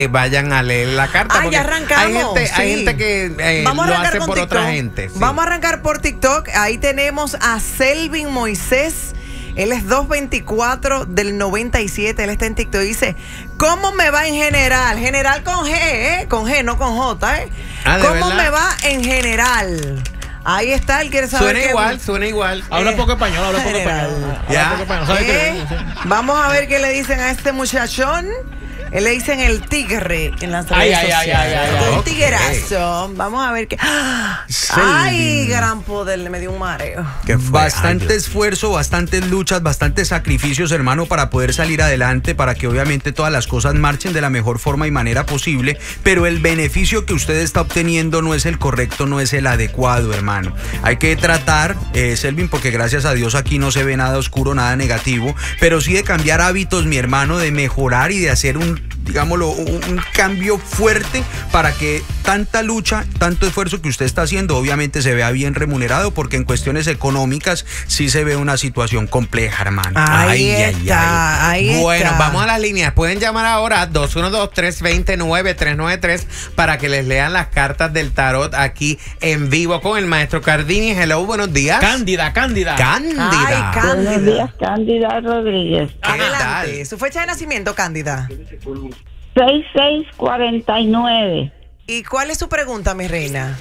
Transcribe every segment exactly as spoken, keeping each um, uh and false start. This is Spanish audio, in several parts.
vayan a leer la carta. Ah, ya arrancamos. Hay gente, sí. hay gente que eh, Vamos a lo arrancar hace con por TikTok. otra gente. Sí. Vamos a arrancar por TikTok. Ahí tenemos a Selvin Moisés. Él es dos veinticuatro del noventa y siete. Él está en TikTok. Dice, ¿cómo me va en general? General con G, ¿eh? Con G, no con J, ¿eh? Ah, ¿de ¿Cómo verdad? me va en general? Ahí está, él quiere saber. Suena qué- igual, suena igual. Habla Eh, poco español, habla poco general. español. Habla Ya. poco español. ¿Sabe qué Eh, le dice? Vamos a ver qué le dicen a este muchachón. Él le dicen el tigre en las Ay, redes ay, ay, sociales. ay, ay, El ok. tiguerazo. Vamos a ver qué. ¡Ah! Ay, gran poder, me dio un mareo. ¿Qué fue? Bastante Ay, Dios. esfuerzo, bastantes luchas, bastantes sacrificios, hermano, para poder salir adelante, para que obviamente todas las cosas marchen de la mejor forma y manera posible, pero el beneficio que usted está obteniendo no es el correcto, no es el adecuado, hermano. Hay que tratar, eh, Selvin, porque gracias a Dios aquí no se ve nada oscuro, nada negativo, pero sí de cambiar hábitos, mi hermano, de mejorar y de hacer un, digámoslo, un, un cambio fuerte para que tanta lucha, tanto esfuerzo que usted está haciendo, obviamente se vea bien remunerado, porque en cuestiones económicas sí se ve una situación compleja, hermano. Ahí está, ahí Bueno, está. vamos a las líneas. Pueden llamar ahora dos uno dos, tres dos cero, nueve tres nueve tres para que les lean las cartas del tarot aquí en vivo con el maestro Cardini. Hello, buenos días. Cándida, Cándida. Cándida. Ay, Buenos Cándida. días, Cándida Rodríguez. ¿Qué Adelante. tal? Su fecha de nacimiento, Cándida. seis seis cuarenta y nueve. ¿Y cuál es su pregunta, mi reina?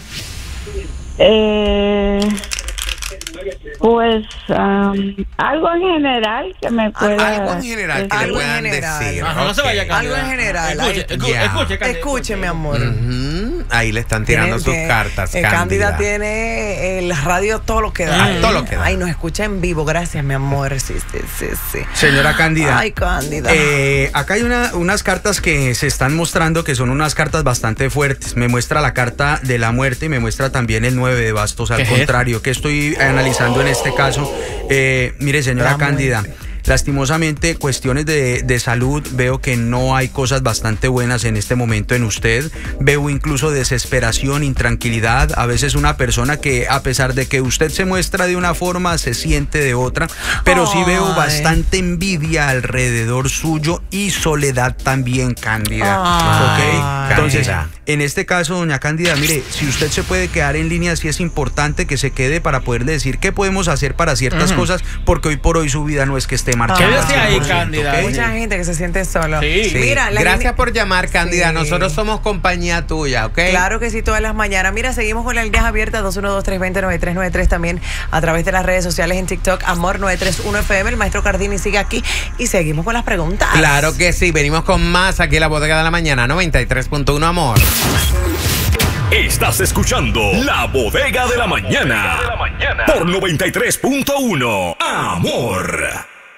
Eh, pues um, algo en general que me pueda... Algo en general que le Algo en puedan general. decir. Ajá, no se Ok. vaya, Cándida. Algo en general. Escuche, Ahí- escu- Ya. escuche, Cándida. Escuche, mi amor. Ujú. Ahí le están tirando Tiene- sus tiene- cartas, eh, Cándida. Cándida tiene el radio todo lo que da. Ah, todo lo que da. Ay, nos escucha en vivo. Gracias, mi amor. Sí, sí, sí, sí. Señora Cándida. Ay, Cándida. Eh, acá hay una- unas cartas que se están mostrando que son unas cartas bastante fuertes. Me muestra la carta de la muerte y me muestra también el nueve de bastos. Al ¿Qué es contrario, que estoy analizando en este caso. Eh, mire, señora La Cándida. muerte. Lastimosamente, cuestiones de, de salud, veo que no hay cosas bastante buenas en este momento en usted. Veo incluso desesperación, intranquilidad. A veces una persona que, a pesar de que usted se muestra de una forma, se siente de otra. Pero sí veo Ay. bastante envidia alrededor suyo y soledad también, Cándida. Ay. ¿Ok? Entonces, Cándida. en este caso, doña Cándida, mire, si usted se puede quedar en línea, sí es importante que se quede para poderle decir qué podemos hacer para ciertas cosas, porque hoy por hoy su vida no es que esté marchando. Quédese al ahí, cien por ciento, Cándida. ¿ok? Mucha gente que se siente solo. Sí. Sí. Mira, la Gracias línea- por llamar, Cándida. Sí. Nosotros somos compañía tuya, ¿ok? Claro que sí, todas las mañanas. Mira, seguimos con las líneas abiertas dos uno dos, tres dos cero, nueve tres nueve tres también a través de las redes sociales en TikTok, Amor nueve tres uno F M. El maestro Cardini sigue aquí y seguimos con las preguntas. Claro que sí. Venimos con más aquí en la bodega de la mañana, noventa y tres punto uno, amor. Estás escuchando La Bodega de la Mañana por noventa y tres punto uno Amor.